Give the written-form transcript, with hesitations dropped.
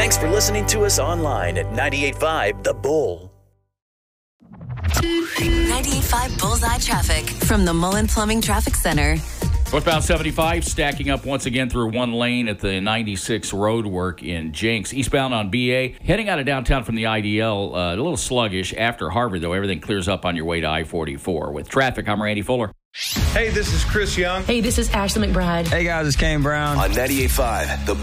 Thanks for listening to us online at 98.5 The Bull. 98.5 Bullseye Traffic from the Mullen Plumbing Traffic Center. Northbound 75 stacking up once again through one lane at the 96 road work in Jenks. Eastbound on BA, heading out of downtown from the IDL, a little sluggish. After Harvard, though, everything clears up on your way to I-44. With traffic, I'm Randy Fuller. Hey, this is Chris Young. Hey, this is Ashley McBride. Hey, guys, it's Kane Brown. On 98.5 The